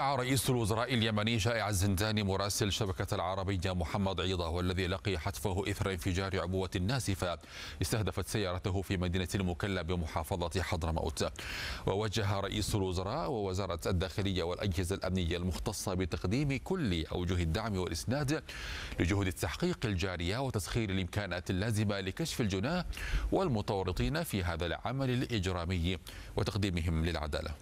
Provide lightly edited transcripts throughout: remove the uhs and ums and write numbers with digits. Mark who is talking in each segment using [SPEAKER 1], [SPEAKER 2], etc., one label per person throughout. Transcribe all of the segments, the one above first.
[SPEAKER 1] وجه رئيس الوزراء اليمني شائع الزنداني مراسل شبكة العربية محمد عيضة، والذي لقي حتفه إثر انفجار عبوة ناسفة استهدفت سيارته في مدينة المكلا بمحافظة حضرموت. ووجه رئيس الوزراء ووزارة الداخلية والأجهزة الأمنية المختصة بتقديم كل أوجه الدعم والإسناد لجهود التحقيق الجارية وتسخير الإمكانات اللازمة لكشف الجناه والمتورطين في هذا العمل الإجرامي وتقديمهم للعدالة.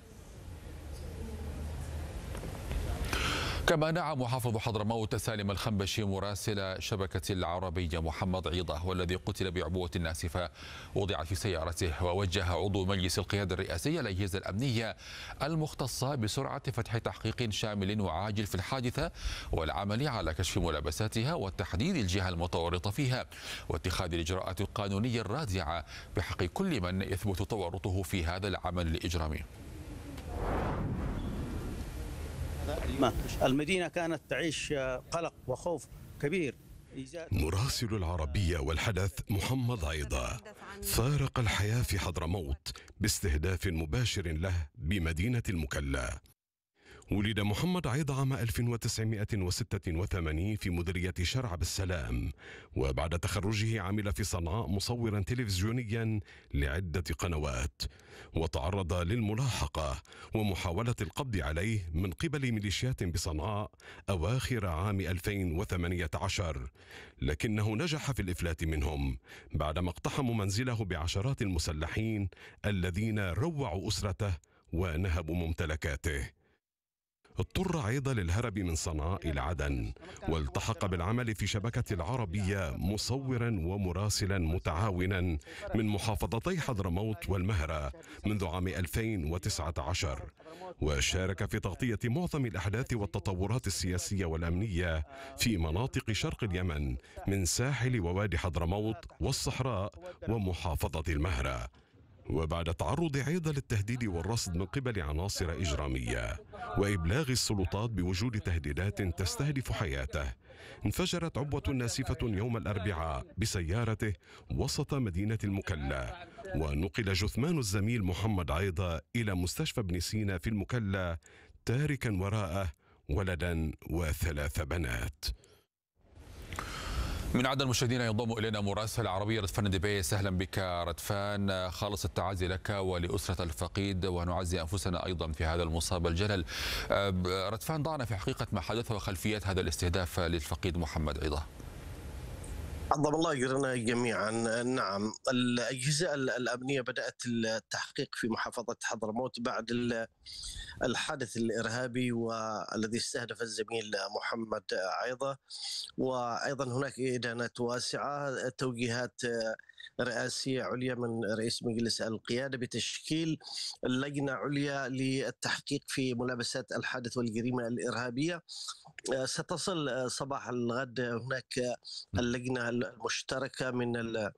[SPEAKER 1] كما نعى محافظ حضرموت سالم الخنبشي مراسل شبكة العربية محمد عيضة، والذي قتل بعبوة ناسفة وضعت في سيارته. ووجه عضو مجلس القيادة الرئاسية الأجهزة الأمنية المختصة بسرعة فتح تحقيق شامل وعاجل في الحادثة والعمل على كشف ملابساتها وتحديد الجهة المتورطة فيها واتخاذ الإجراءات القانونية الرادعة بحق كل من يثبت تورطه في هذا العمل الإجرامي.
[SPEAKER 2] المدينة كانت تعيش قلق وخوف كبير.
[SPEAKER 3] مراسل العربية والحدث محمد عيضة فارق الحياة في حضرموت باستهداف مباشر له بمدينة المكلا. ولد محمد عيضة عام 1986 في مديرية شرع بالسلام، وبعد تخرجه عمل في صنعاء مصورا تلفزيونيا لعدة قنوات، وتعرض للملاحقة ومحاولة القبض عليه من قبل ميليشيات بصنعاء أواخر عام 2018، لكنه نجح في الإفلات منهم بعدما اقتحموا منزله بعشرات المسلحين الذين روعوا أسرته ونهبوا ممتلكاته. اضطر عيضة للهرب من صنعاء إلى عدن، والتحق بالعمل في شبكة العربية مصورا ومراسلا متعاونا من محافظتي حضرموت والمهرة منذ عام 2019، وشارك في تغطية معظم الأحداث والتطورات السياسية والأمنية في مناطق شرق اليمن من ساحل ووادي حضرموت والصحراء ومحافظة المهرة. وبعد تعرض عيضة للتهديد والرصد من قبل عناصر إجرامية وإبلاغ السلطات بوجود تهديدات تستهدف حياته، انفجرت عبوة ناسفة يوم الأربعاء بسيارته وسط مدينة المكلا، ونقل جثمان الزميل محمد عيضة إلى مستشفى ابن سينا في المكلا تاركا وراءه ولدا و3 بنات.
[SPEAKER 1] من عدن مشاهدينا ينضم الينا مراسل العربيه رتفان دبيس. اهلا بك رتفان، خالص التعازي لك ولاسره الفقيد، ونعزي انفسنا ايضا في هذا المصاب الجلل. رتفان، ضعنا في حقيقه ما حدث وخلفيات هذا الاستهداف للفقيد محمد عيضة.
[SPEAKER 2] عظم الله أجرنا جميعا. نعم، الأجهزة الأمنية بدأت التحقيق في محافظة حضرموت بعد الحادث الإرهابي والذي استهدف الزميل محمد عيضة، وأيضا هناك إدانات واسعة، توجيهات رئاسية عليا من رئيس مجلس القيادة بتشكيل لجنة عليا للتحقيق في ملابسات الحادث والجريمة الإرهابية. ستصل صباح الغد هناك اللجنة المشتركة من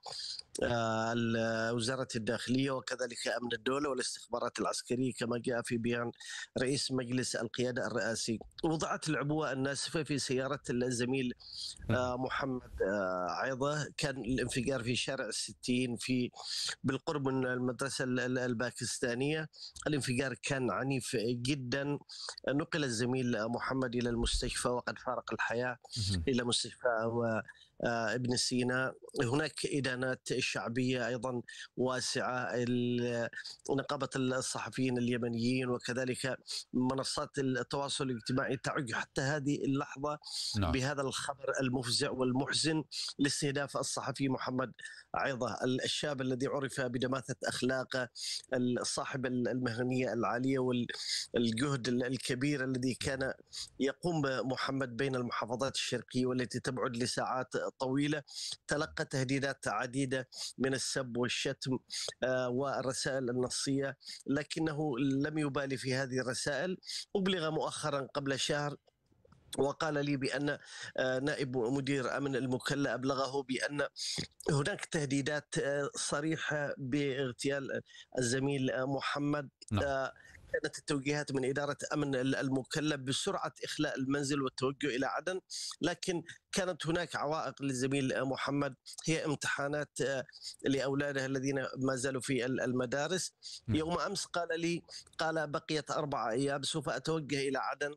[SPEAKER 2] وزارة الداخلية وكذلك أمن الدولة والاستخبارات العسكرية كما جاء في بيان رئيس مجلس القيادة الرئاسي. وضعت العبوة الناسفة في سيارة الزميل محمد عيضة. كان الانفجار في شارع الستين بالقرب من المدرسة الباكستانية. الانفجار كان عنيف جدا. نقل الزميل محمد إلى المستشفى وقد فارق الحياة إلى مستشفى ابن سينا. هناك إدانات شعبية أيضا واسعة. نقابة الصحفيين اليمنيين وكذلك منصات التواصل الاجتماعي تعج حتى هذه اللحظة بهذا الخبر المفزع والمحزن لاستهداف الصحفي محمد عيضة، الشاب الذي عرف بدماثة أخلاقه، صاحب المهنية العالية والجهد الكبير الذي كان يقوم بمحمد بين المحافظات الشرقية والتي تبعد لساعات طويلة. تلقى تهديدات عديدة من السب والشتم والرسائل النصية، لكنه لم يبالي في هذه الرسائل. أبلغ مؤخرا قبل شهر وقال لي بأن نائب مدير أمن المكلا أبلغه بأن هناك تهديدات صريحة باغتيال الزميل محمد. كانت التوجيهات من إدارة أمن المكلا بسرعة إخلاء المنزل والتوجه إلى عدن، لكن كانت هناك عوائق للزميل محمد، هي امتحانات لأولاده الذين ما زالوا في المدارس. يوم أمس قال لي، قال بقيت 4 أيام سوف أتوجه إلى عدن